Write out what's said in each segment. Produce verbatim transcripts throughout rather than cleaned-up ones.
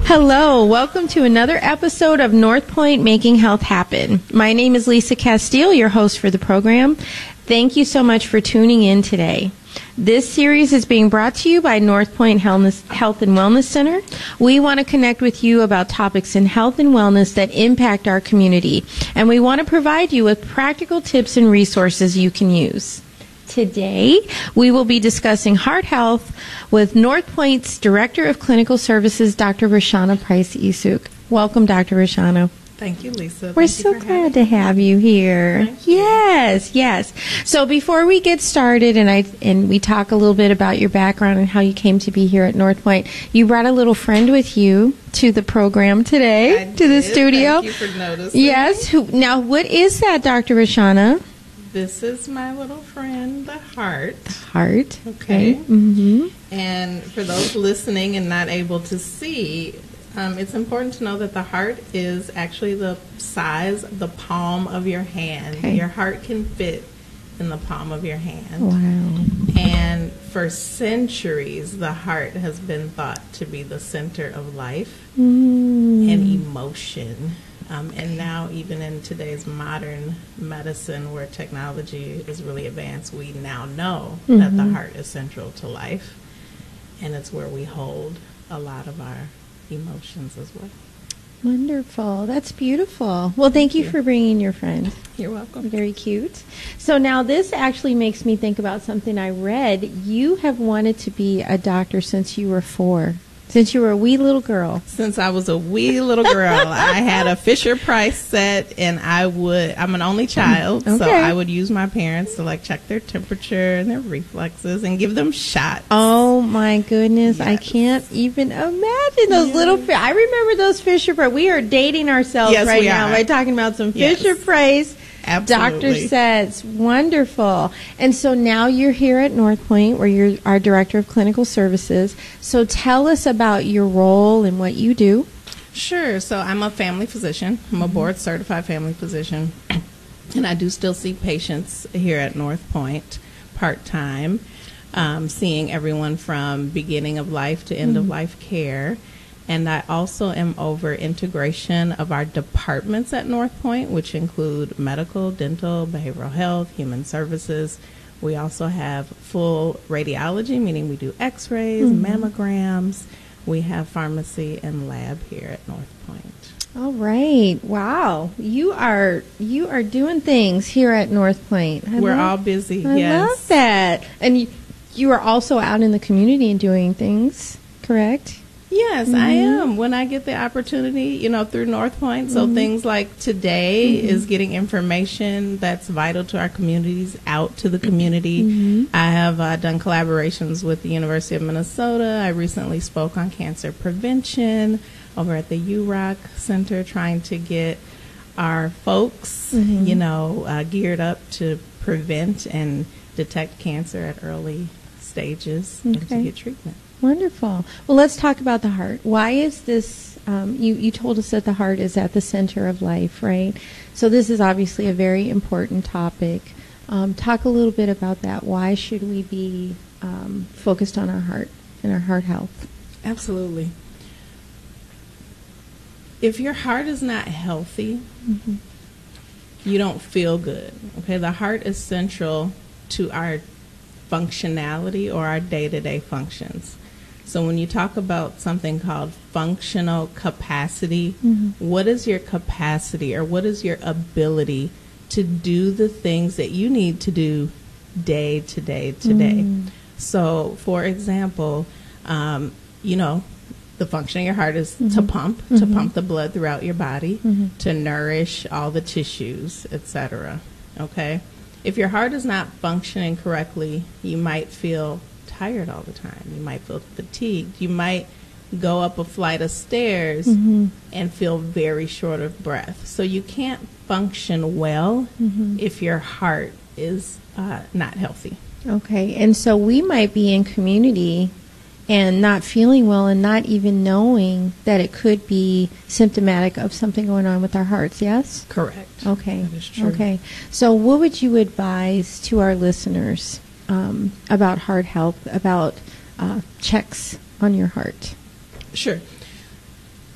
Hello, welcome to another episode of North Point Making Health Happen. My name is Lisa Castile, your host for the program. Thank you so much for tuning in today. This series is being brought to you by North Point Health and Wellness Center. We want to connect with you about topics in health and wellness that impact our community, and we want to provide you with practical tips and resources you can use. Today, we will be discussing heart health with North Point's Director of Clinical Services, Doctor Rashana Price-Isuk. Welcome, Doctor Rashana. Thank you, Lisa. We're Thank so you glad to have you here. Thank you. Yes, yes. So before we get started and I and we talk a little bit about your background and how you came to be here at North Point, you brought a little friend with you to the program today, I to the did. studio. Thank you for noticing. Yes. Who, now, what is that, Doctor Rashana? This is my little friend, the heart. Heart. Okay. Mm-hmm. And for those listening and not able to see, um, it's important to know that the heart is actually the size of the palm of your hand. Okay. Your heart can fit in the palm of your hand. Wow. And for centuries, the heart has been thought to be the center of life Mm. and emotion. Um, and now, even in today's modern medicine, where technology is really advanced, we now know Mm-hmm. that the heart is central to life, and it's where we hold a lot of our emotions as well. Wonderful. That's beautiful. Well, thank you you. for bringing your friend. You're welcome. Very cute. So now this actually makes me think about something I read. You have wanted to be a doctor since you were four. Since you were a wee little girl. Since I was a wee little girl, I had a Fisher Price set, and I would, I'm an only child, Okay. so I would use my parents to like check their temperature and their reflexes and give them shots. Oh my goodness. I Yes. can't even imagine those Yes. little, fi- I remember those Fisher Price. We are dating ourselves Yes, right we now are. by talking about some Yes. Fisher Price. Doctor Absolutely. Sets. Wonderful. And so now you're here at North Point where you're our Director of Clinical Services. So tell us about your role and what you do. Sure. So I'm a family physician. I'm a board certified family physician. And I do still see patients here at North Point part-time, um, seeing everyone from beginning of life to end of life care. And I also am over integration of our departments at North Point, which include medical, dental, behavioral health, human services. We also have full radiology, meaning we do x-rays, mammograms. We have pharmacy and lab here at North Point. All right. Wow. You are you are doing things here at North Point. I We're love, all busy, I yes. love that. And you, you are also out in the community and doing things, correct? Yes, I am. When I get the opportunity, you know, through North Point. So things like today is getting information that's vital to our communities out to the community. I have uh, done collaborations with the University of Minnesota. I recently spoke on cancer prevention over at the U R O C Center, trying to get our folks, you know, uh, geared up to prevent and detect cancer at early stages and to Okay. get treatment. Wonderful. Well, let's talk about the heart. Why is this, um, you, you told us that the heart is at the center of life, right? So this is obviously a very important topic. Um, talk a little bit about that. Why should we be um, focused on our heart and our heart health? Absolutely. If your heart is not healthy, you don't feel good. Okay, the heart is central to our functionality or our day-to-day functions. So when you talk about something called functional capacity, what is your capacity or what is your ability to do the things that you need to do day to day to day? So, for example, um, you know, the function of your heart is to pump, to pump the blood throughout your body, to nourish all the tissues, et cetera. Okay? If your heart is not functioning correctly, you might feel tired all the time. You might feel fatigued. You might go up a flight of stairs and feel very short of breath. So you can't function well if your heart is uh, not healthy. Okay, and so we might be in community and not feeling well and not even knowing that it could be symptomatic of something going on with our hearts, yes? Correct. Okay. That is true. Okay. So what would you advise to our listeners um, about heart health, about uh, checks on your heart? Sure.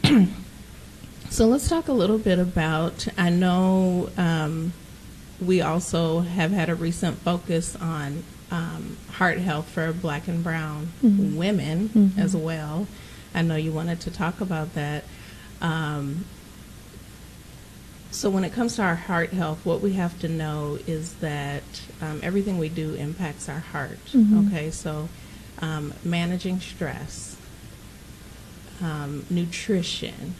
So let's talk a little bit about, I know um, we also have had a recent focus on um, heart health for Black and brown mm-hmm. women mm-hmm. as well. I know you wanted to talk about that. Um, so when it comes to our heart health, what we have to know is that um, everything we do impacts our heart. Mm-hmm. Okay, so um, managing stress, um, nutrition,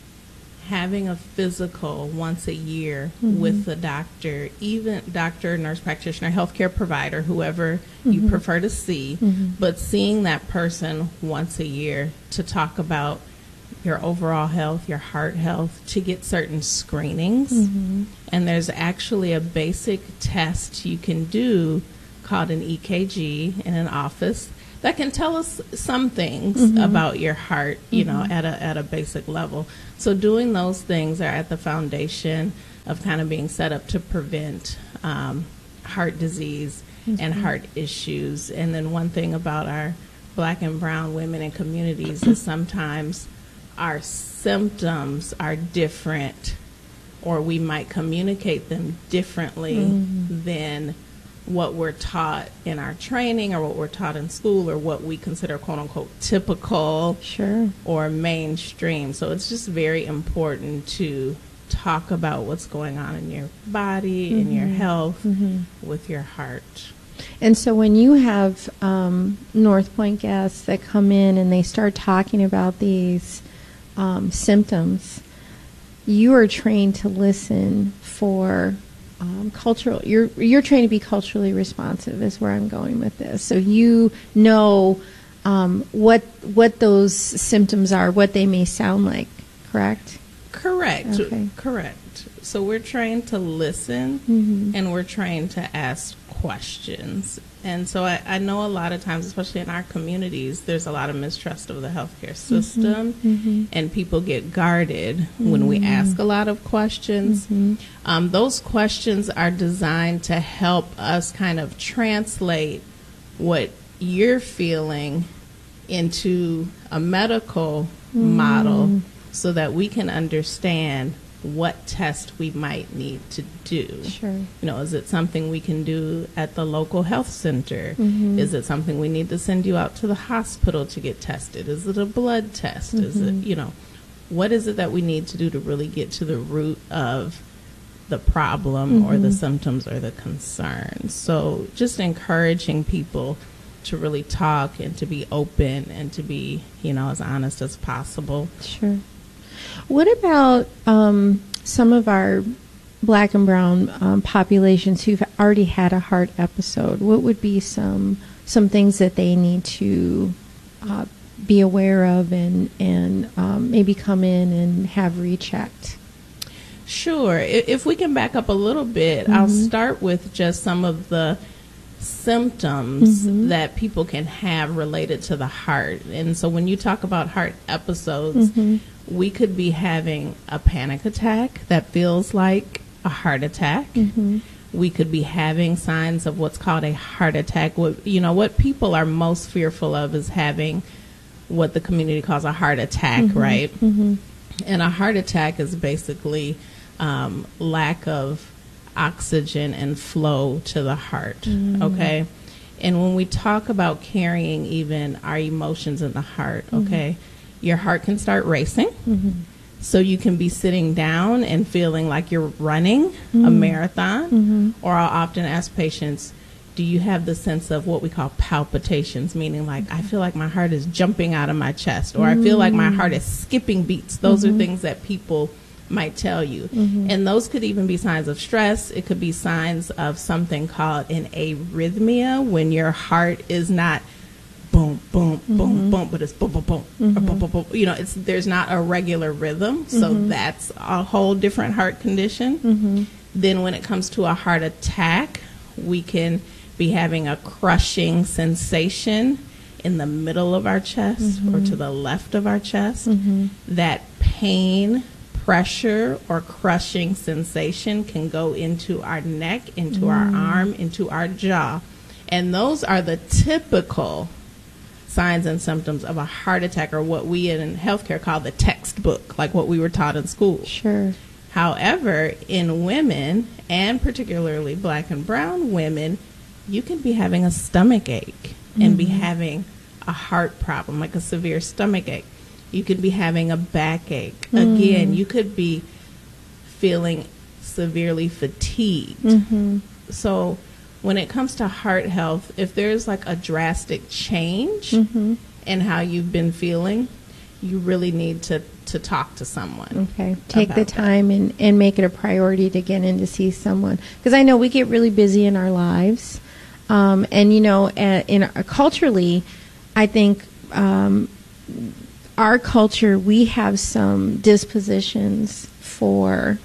having a physical once a year mm-hmm. with the doctor, even doctor, nurse practitioner, healthcare provider, whoever mm-hmm. you prefer to see, mm-hmm. but seeing that person once a year to talk about your overall health, your heart health, to get certain screenings. Mm-hmm. And there's actually a basic test you can do called an E K G in an office that can tell us some things mm-hmm. about your heart, you mm-hmm. know, at a at a basic level. So doing those things are at the foundation of kind of being set up to prevent um, heart disease mm-hmm. and heart issues. And then one thing about our Black and brown women and communities is sometimes our symptoms are different, or we might communicate them differently mm-hmm. than what we're taught in our training or what we're taught in school or what we consider quote unquote typical sure. or mainstream. So it's just very important to talk about what's going on in your body, mm-hmm. in your health, mm-hmm. with your heart. And so when you have um, North Point guests that come in and they start talking about these um, symptoms, you are trained to listen for Um, cultural, you're you're trained to be culturally responsive is where I'm going with this. So you know um, what what those symptoms are, what they may sound like, correct? Correct. Okay. Correct. So we're trained to listen mm-hmm. and we're trained to ask questions. And so I, I know a lot of times, especially in our communities, there's a lot of mistrust of the healthcare system mm-hmm. Mm-hmm. and people get guarded mm-hmm. when we ask a lot of questions. Mm-hmm. Um, those questions are designed to help us kind of translate what you're feeling into a medical mm-hmm. model so that we can understand what test we might need to do. Sure. You know, is it something we can do at the local health center? Mm-hmm. Is it something we need to send you out to the hospital to get tested? Is it a blood test? Mm-hmm. Is it, you know, what is it that we need to do to really get to the root of the problem mm-hmm. or the symptoms or the concerns? So just encouraging people to really talk and to be open and to be, you know, as honest as possible. Sure. What about um, some of our Black and brown um, populations who've already had a heart episode? What would be some some things that they need to uh, be aware of and, and um, maybe come in and have rechecked? Sure. If we can back up a little bit, mm-hmm. I'll start with just some of the symptoms mm-hmm. that people can have related to the heart. And so when you talk about heart episodes, mm-hmm. we could be having a panic attack that feels like a heart attack. Mm-hmm. We could be having signs of what's called a heart attack. What, you know, what people are most fearful of is having what the community calls a heart attack, mm-hmm. right? Mm-hmm. And a heart attack is basically um, lack of oxygen and flow to the heart, mm-hmm. okay? And when we talk about carrying even our emotions in the heart, mm-hmm. okay, your heart can start racing. Mm-hmm. So you can be sitting down and feeling like you're running mm-hmm. a marathon. Mm-hmm. Or I'll often ask patients, do you have the sense of what we call palpitations, meaning like I feel like my heart is jumping out of my chest, or mm-hmm. I feel like my heart is skipping beats. Those mm-hmm. are things that people might tell you. Mm-hmm. And those could even be signs of stress. It could be signs of something called an arrhythmia, when your heart is not boom, boom, mm-hmm. boom, boom, but it's boom, boom, boom, mm-hmm. or boom, boom, boom. You know, it's there's not a regular rhythm. So mm-hmm. that's a whole different heart condition. Mm-hmm. Then when it comes to a heart attack, we can be having a crushing sensation in the middle of our chest mm-hmm. or to the left of our chest. Mm-hmm. That pain, pressure, or crushing sensation can go into our neck, into mm. our arm, into our jaw. And those are the typical signs and symptoms of a heart attack, or what we in healthcare call the textbook, like what we were taught in school. Sure. However, in women, and particularly black and brown women, you can be having a stomach ache and mm-hmm. be having a heart problem, like a severe stomach ache. You could be having a backache. Mm. Again, you could be feeling severely fatigued. Mm-hmm. So when it comes to heart health, if there's like a drastic change mm-hmm. in how you've been feeling, you really need to, to talk to someone. Okay. Take the time and, and make it a priority to get in to see someone. Because I know we get really busy in our lives. Um, and, you know, uh, in uh, culturally, I think um, our culture, we have some dispositions for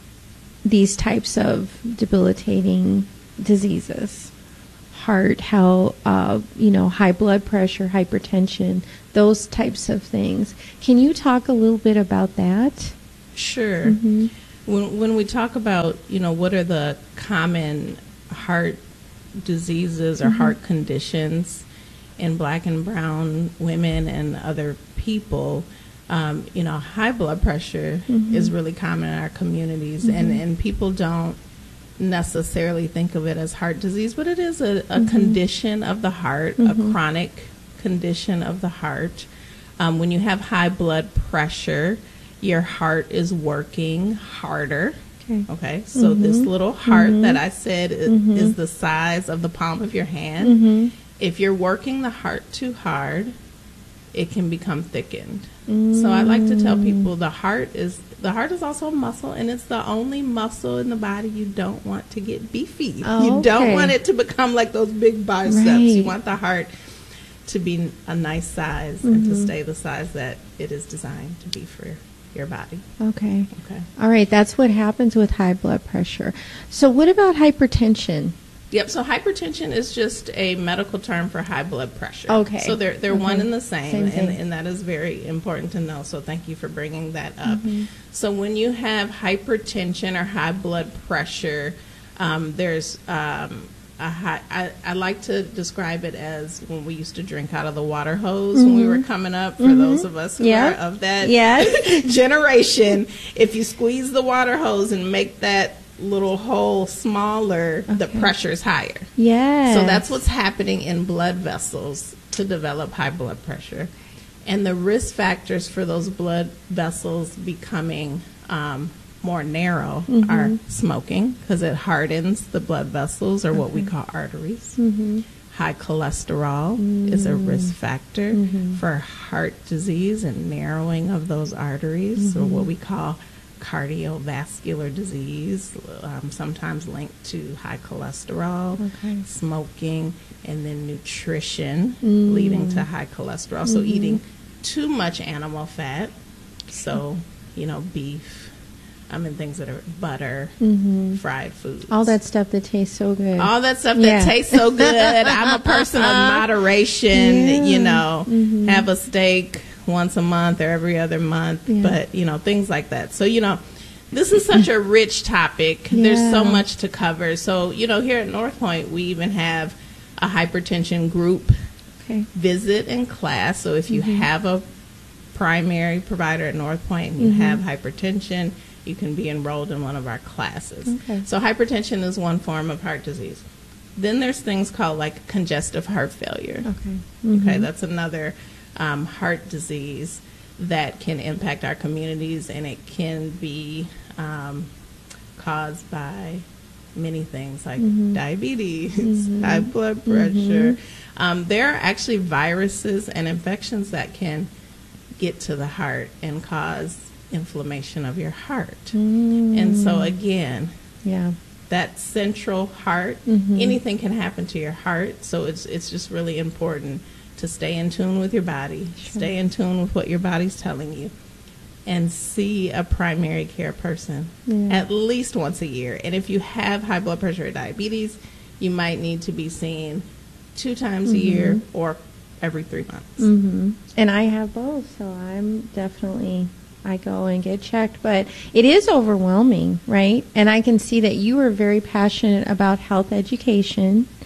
these types of debilitating diseases. Heart health, uh, you know, high blood pressure, hypertension, those types of things. Can you talk a little bit about that? Sure. Mm-hmm. When when we talk about, you know, what are the common heart diseases or mm-hmm. heart conditions in black and brown women and other people, um, you know, high blood pressure mm-hmm. is really common in our communities, mm-hmm. and, and people don't necessarily think of it as heart disease, but it is a, a mm-hmm. condition of the heart, mm-hmm. a chronic condition of the heart. Um, when you have high blood pressure, your heart is working harder. Okay, okay? So mm-hmm. this little heart mm-hmm. that I said is, mm-hmm. is the size of the palm of your hand. Mm-hmm. If you're working the heart too hard, it can become thickened. Mm. So I like to tell people the heart is the heart is also a muscle, and it's the only muscle in the body you don't want to get beefy. Oh, you don't okay. want it to become like those big biceps. Right. You want the heart to be a nice size mm-hmm. and to stay the size that it is designed to be for your body. Okay. Okay. All right. That's what happens with high blood pressure. So what about hypertension? Yep. So hypertension is just a medical term for high blood pressure. Okay. So they're they're okay. one and the same, same and, and that is very important to know. So thank you for bringing that up. Mm-hmm. So when you have hypertension or high blood pressure, um, there's um, a high. I, I like to describe it as when we used to drink out of the water hose mm-hmm. when we were coming up. For mm-hmm. those of us who yep. are of that yes. generation, if you squeeze the water hose and make that little hole smaller, okay. the pressure is higher. Yeah. So that's what's happening in blood vessels to develop high blood pressure. And the risk factors for those blood vessels becoming um, more narrow mm-hmm. are smoking, because it hardens the blood vessels, or okay. what we call arteries. Mm-hmm. High cholesterol mm-hmm. is a risk factor mm-hmm. for heart disease and narrowing of those arteries, mm-hmm. or what we call cardiovascular disease, um, sometimes linked to high cholesterol, okay. smoking, and then nutrition mm. leading to high cholesterol. Mm-hmm. So eating too much animal fat, so, you know, beef, I mean, things that are butter, mm-hmm. fried foods. All that stuff that tastes so good. All that stuff yeah. that tastes so good. I'm a person of moderation, yeah. you know, mm-hmm. have a steak once a month or every other month, yeah. but, you know, things like that. So, you know, this is such a rich topic. Yeah. There's so much to cover. So, you know, here at North Point, we even have a hypertension group okay. visit and class. So if you mm-hmm. have a primary provider at North Point and you mm-hmm. have hypertension, you can be enrolled in one of our classes. Okay. So hypertension is one form of heart disease. Then there's things called like congestive heart failure. Okay. Mm-hmm. Okay, that's another Um, heart disease that can impact our communities, and it can be um, caused by many things like mm-hmm. diabetes, mm-hmm. high blood pressure. Mm-hmm. Um, there are actually viruses and infections that can get to the heart and cause inflammation of your heart. Mm. And so again, yeah, that central heart, mm-hmm. anything can happen to your heart. So it's it's just really important to stay in tune with your body, sure. stay in tune with what your body's telling you, and see a primary care person yeah. at least once a year. And if you have high blood pressure or diabetes, you might need to be seen two times mm-hmm. a year or every three months. Mm-hmm. And I have both, so I'm definitely, I go and get checked. But it is overwhelming, right? And I can see that you are very passionate about health education.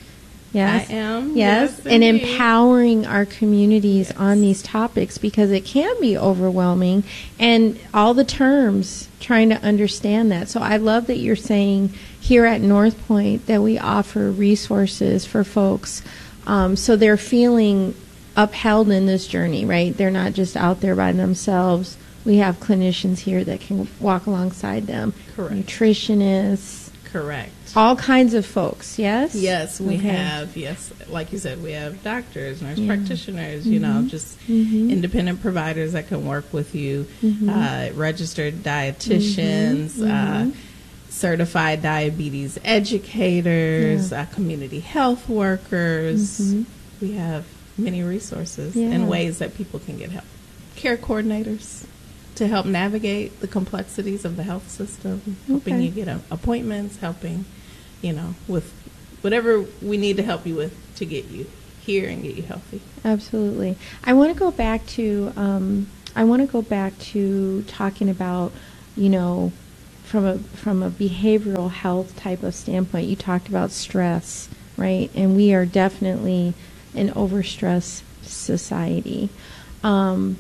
Yes. I am. Yes. Yes, and indeed. empowering our communities Yes. on these topics, because it can be overwhelming, and all the terms, trying to understand that. So I love that you're saying here at North Point that we offer resources for folks, um, so they're feeling upheld in this journey, right? They're not just out there by themselves. We have clinicians here that can walk alongside them. Correct. Nutritionists. Correct. All kinds of folks, yes? Yes, we Okay. have, yes, like you said, we have doctors, nurse Yeah. practitioners, you know, Mhm. just Mhm. independent providers that can work with you, Mhm. uh, registered dietitians, Mhm. uh, Mhm. certified diabetes educators, Yeah. uh, community health workers. Mhm. We have many resources Yeah. and ways that people can get help. Care coordinators to help navigate the complexities of the health system, helping Okay. you get uh, appointments, helping, you know, with whatever we need to help you with to get you here and get you healthy. Absolutely. I want to go back to um, I want to go back to talking about, you know, from a from a behavioral health type of standpoint. You talked about stress, right? And we are definitely an overstressed society. Um,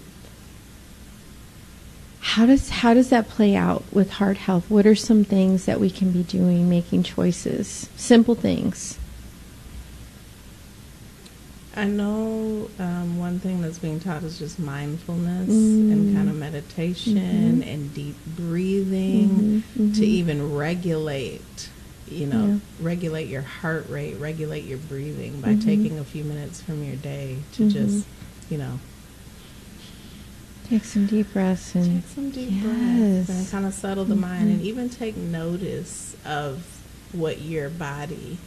how does how does that play out with heart health? What are some things that we can be doing, making choices, simple things? I know um, one thing that's being taught is just mindfulness Mm. and kind of meditation Mhm. and deep breathing Mhm, to mhm. even regulate, you know, regulate your heart rate, regulate your breathing by Mhm. taking a few minutes from your day to Mhm. just, you know, Take some deep breaths and take some deep yes. breaths and kind of settle the mind, and Mhm. even take notice of what your body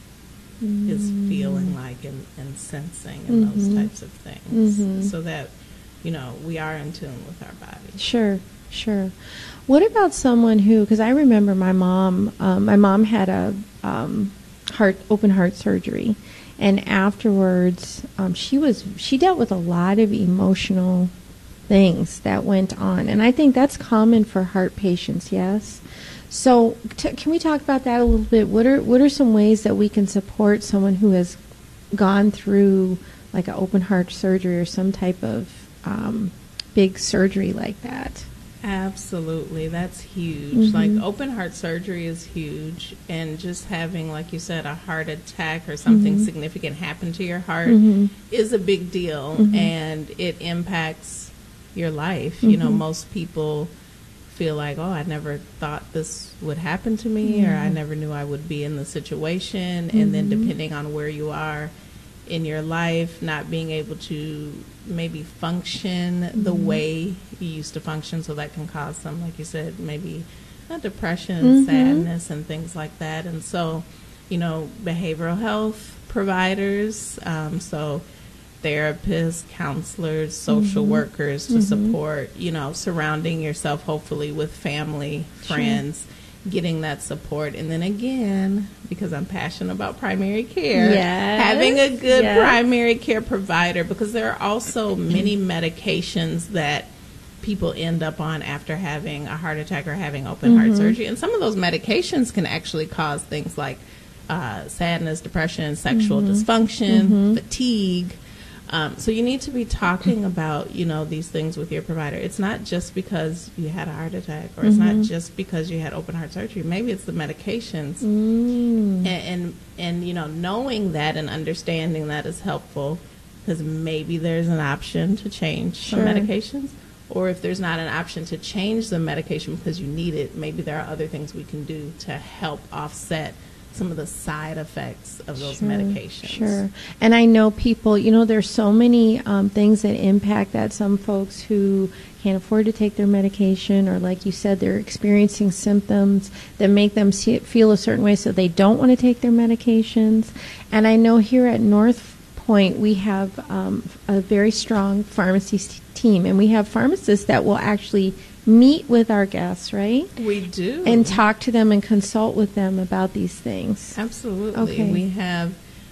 is Mm. feeling like and, and sensing and Mhm. those types of things, Mhm. so that, you know, we are in tune with our body. Sure, sure. What about someone who? Because I remember my mom. Um, my mom had a um, heart open heart surgery, and afterwards, um, she was she dealt with a lot of emotional things that went on, and I think that's common for heart patients. Yes. So, t- can we talk about that a little bit? What are what are some ways that we can support someone who has gone through like an open heart surgery or some type of um, big surgery like that? Absolutely, that's huge. Mhm. Like, open heart surgery is huge, and just having, like you said, a heart attack or something Mhm. significant happen to your heart Mhm. is a big deal, Mhm. and it impacts your life. You know, Mhm. most people feel like, oh, I never thought this would happen to me, or Yeah. I never knew I would be in the situation. And then, Mhm. depending on where you are in your life, not being able to maybe function the Mhm. way you used to function, so that can cause some, like you said, maybe a depression, Mhm. sadness, and things like that. And so, you know, behavioral health providers, um, so therapists, counselors, social Mhm. workers to Mhm. support, you know, surrounding yourself hopefully with family, Sure. friends, getting that support. And then again, because I'm passionate about primary care, Yes. having a good Yes. primary care provider, because there are also many medications that people end up on after having a heart attack or having open heart Mhm. surgery. And some of those medications can actually cause things like uh, sadness, depression, sexual Mhm. dysfunction, Mhm. fatigue. Um, so you need to be talking about, you know, these things with your provider. It's not just because you had a heart attack, or it's not Mhm. just because you had open heart surgery. Maybe it's the medications. Mm. And, and, and, you know, knowing that and understanding that is helpful, because maybe there's an option to change Sure. some medications. Or if there's not an option to change the medication because you need it, maybe there are other things we can do to help offset some of the side effects of those Sure, medications. Sure. And I know people, you know, there's so many um, things that impact that. Some folks who can't afford to take their medication, or like you said, they're experiencing symptoms that make them see it, feel a certain way, so they don't want to take their medications. And I know here at North Point, we have um, a very strong pharmacy s- team, and we have pharmacists that will actually meet with our guests, right? We do. And talk to them and consult with them about these things. Absolutely. Okay. We have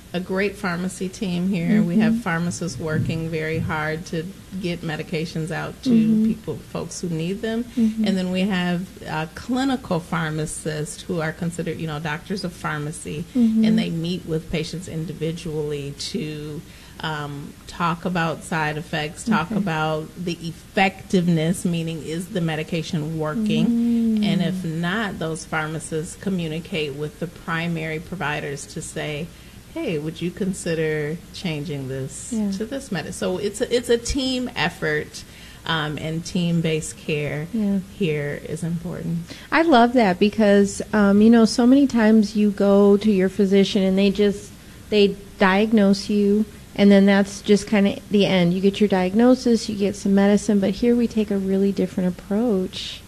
a great pharmacy team here. Mm-hmm. We have pharmacists working very hard to get medications out to mm-hmm. people, folks who need them. Mm-hmm. And then we have uh, clinical pharmacists who are considered, you know, doctors of pharmacy, mm-hmm. and they meet with patients individually to um, talk about side effects, talk okay. about the effectiveness, meaning is the medication working? Mm-hmm. And if not, those pharmacists communicate with the primary providers to say, hey, would you consider changing this yeah. to this medicine? So it's a, it's a team effort, um, and team-based care yeah. here is important. I love that because, um, you know, so many times you go to your physician and they just, they diagnose you, and then that's just kind of the end. You get your diagnosis, you get some medicine, but here we take a really different approach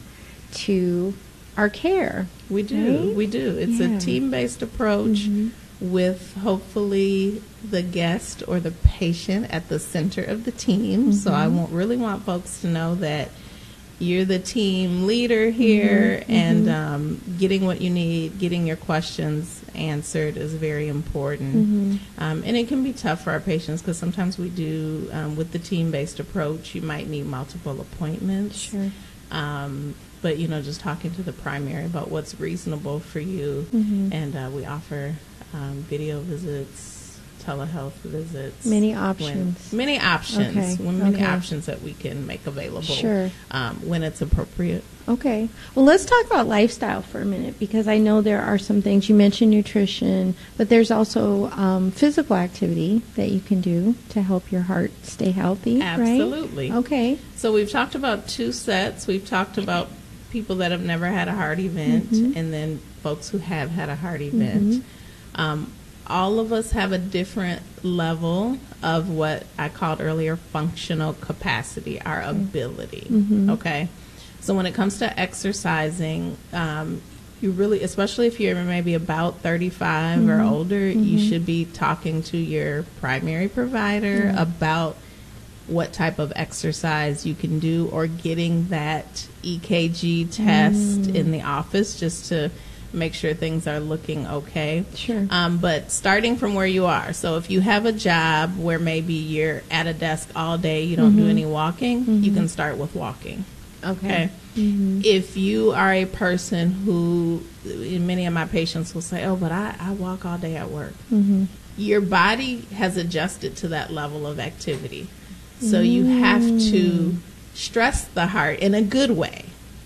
to our care. We do. Right? We do. It's yeah. a team-based approach. Mm-hmm. with hopefully the guest or the patient at the center of the team. Mm-hmm. So I won't really want folks to know that you're the team leader here, mm-hmm. and um, getting what you need, getting your questions answered is very important. Mm-hmm. Um, and it can be tough for our patients because sometimes we do, um, with the team-based approach, you might need multiple appointments. Sure. Um, but, you know, just talking to the primary about what's reasonable for you. Mm-hmm. And uh, we offer Um, video visits, telehealth visits. Many options. When, many options. Okay. When many okay. options that we can make available sure. um, when it's appropriate. Okay. Well, let's talk about lifestyle for a minute because I know there are some things. You mentioned nutrition, but there's also um, physical activity that you can do to help your heart stay healthy, Absolutely. Right? Okay. So we've talked about two sets. We've talked about people that have never had a heart event, mm-hmm. and then folks who have had a heart event. Mm-hmm. Um, all of us have a different level of what I called earlier functional capacity, our ability. Mm-hmm. Okay, so when it comes to exercising, um, you really, especially if you're maybe about thirty-five mm-hmm. or older, mm-hmm. you should be talking to your primary provider mm-hmm. about what type of exercise you can do, or getting that E K G test mm-hmm. in the office just to make sure things are looking okay. Sure. Um, but starting from where you are. So if you have a job where maybe you're at a desk all day, you don't mm-hmm. do any walking, mm-hmm. you can start with walking. Okay. Okay. Mm-hmm. If you are a person who, many of my patients will say, oh, but I, I walk all day at work. Mm-hmm. Your body has adjusted to that level of activity. So mm. you have to stress the heart in a good way.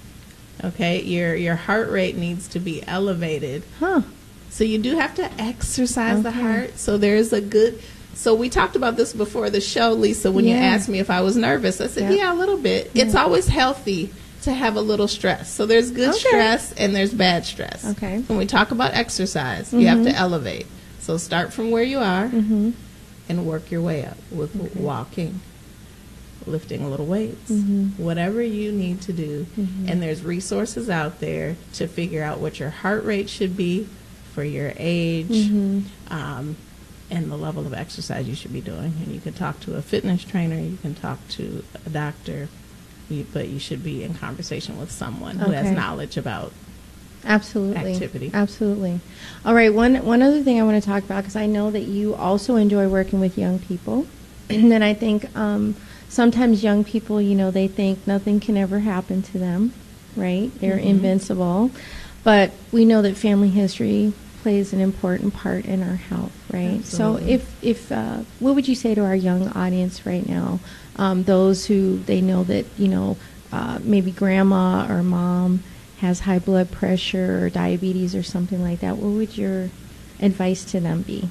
Okay, your your heart rate needs to be elevated. Huh. So you do have to exercise okay. the heart. So there's a good. So we talked about this before the show, Lisa. When yeah. you asked me if I was nervous, I said, yeah, yeah a little bit. Yeah. It's always healthy to have a little stress. So there's good okay. stress and there's bad stress. Okay. When we talk about exercise, mm-hmm. you have to elevate. So start from where you are mm-hmm. and work your way up with okay. walking, lifting little weights, mm-hmm. whatever you need to do. Mm-hmm. And there's resources out there to figure out what your heart rate should be for your age, mm-hmm. um, and the level of exercise you should be doing. And you can talk to a fitness trainer, you can talk to a doctor, you, but you should be in conversation with someone who okay. has knowledge about Absolutely. activity. Absolutely. All right, one, one other thing I want to talk about, because I know that you also enjoy working with young people, and then I think um, sometimes young people, you know, they think nothing can ever happen to them, right? They're mm-hmm. invincible. But we know that family history plays an important part in our health, right? Absolutely. So if, if uh, what would you say to our young audience right now, um, those who they know that, you know, uh, maybe grandma or mom has high blood pressure or diabetes or something like that, what would your advice to them be?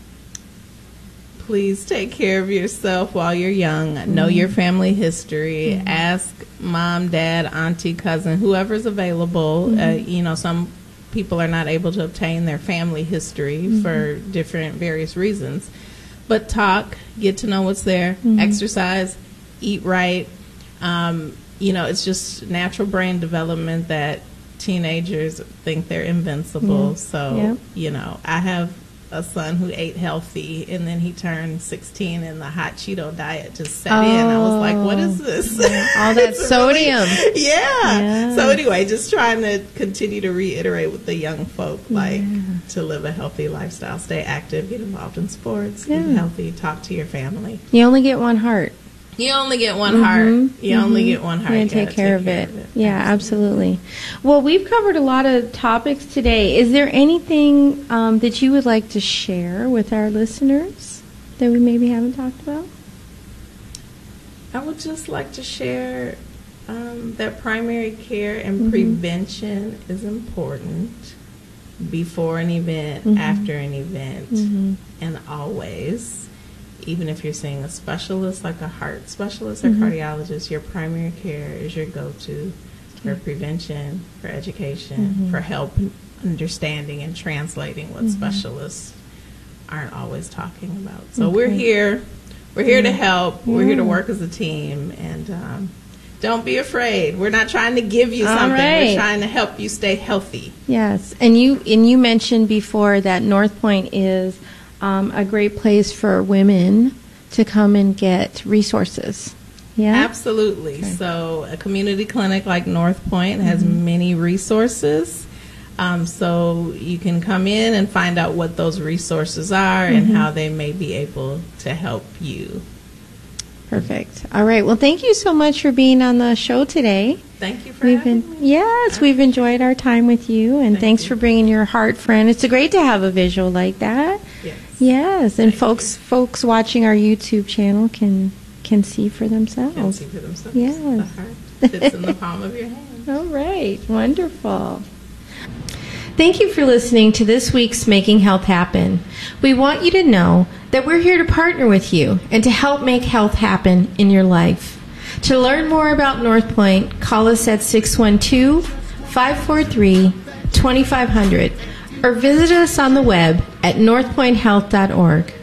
Please take care of yourself while you're young. Mm-hmm. Know your family history. Mm-hmm. Ask mom, dad, auntie, cousin, whoever's available. Mm-hmm. Uh, you know, some people are not able to obtain their family history mm-hmm. for different various reasons. But talk, get to know what's there, mm-hmm. exercise, eat right. Um, you know, it's just natural brain development that teenagers think they're invincible. Yeah. So, yeah. you know, I have a son who ate healthy, and then he turned sixteen and the hot Cheeto diet just set oh. in. I was like, what is this? All that sodium. Really, yeah. yeah. So anyway, just trying to continue to reiterate with the young folk, like yeah. to live a healthy lifestyle, stay active, get involved in sports, yeah. eat healthy, talk to your family. You only get one heart. You only get one mm-hmm. heart. You mm-hmm. only get one heart. You, you take, care, take of, care it. of it. Yeah, absolutely. absolutely. Well, we've covered a lot of topics today. Is there anything um, that you would like to share with our listeners that we maybe haven't talked about? I would just like to share um, that primary care and mm-hmm. prevention is important before an event, mm-hmm. after an event, mm-hmm. and always. Even if you're seeing a specialist, like a heart specialist or mm-hmm. cardiologist, your primary care is your go-to okay. for prevention, for education, mm-hmm. for help understanding and translating what mm-hmm. specialists aren't always talking about. So okay. we're here. We're here yeah. to help. Yeah. We're here to work as a team. And um, don't be afraid. We're not trying to give you All something. Right. We're trying to help you stay healthy. Yes. And you, and you mentioned before that North Point is Um, a great place for women to come and get resources. Yeah, absolutely. Okay. So a community clinic like North Point has mm-hmm. many resources. Um, so you can come in and find out what those resources are mm-hmm. and how they may be able to help you. Perfect. All right. Well, thank you so much for being on the show today. Thank you for we've having been, me. Yes, we've enjoyed our time with you, and Thank thanks you. for bringing your heart friend. It's great to have a visual like that. Yes. Yes, and Thank folks you. folks watching our YouTube channel can can see for themselves. Can see for themselves. Yes. The heart fits in the palm of your hand. All right. Wonderful. Thank you for listening to this week's Making Health Happen. We want you to know that we're here to partner with you and to help make health happen in your life. To learn more about North Point, call us at six one two, five four three, two five zero zero or visit us on the web at north point health dot org.